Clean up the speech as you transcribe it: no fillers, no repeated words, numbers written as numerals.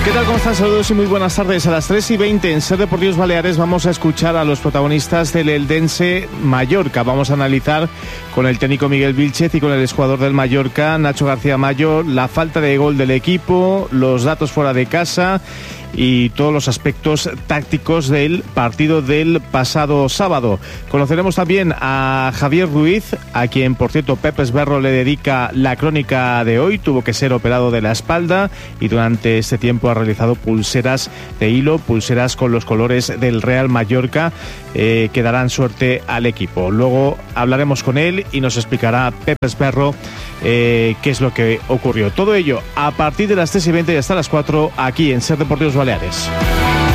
¿Qué tal? ¿Cómo están? Saludos y muy buenas tardes. A las 3:20 en Ser Deportivos Baleares vamos a escuchar a los protagonistas del Eldense Mallorca. Vamos a analizar con el técnico Miguel Vilchez y con el exjugador del Mallorca, Nacho García Mayo, la falta de gol del equipo, los datos fuera de casa y todos los aspectos tácticos del partido del pasado sábado. Conoceremos también a Javier Ruiz, a quien, por cierto, Pepe Esberro le dedica la crónica de hoy. Tuvo que ser operado de la espalda y durante este tiempo ha realizado pulseras de hilo, pulseras con los colores del Real Mallorca, que darán suerte al equipo. Luego hablaremos con él y nos explicará Pepe Esberro qué es lo que ocurrió. Todo ello a partir de las 3:20 y hasta las 4 aquí en Ser Deportivos Baleares.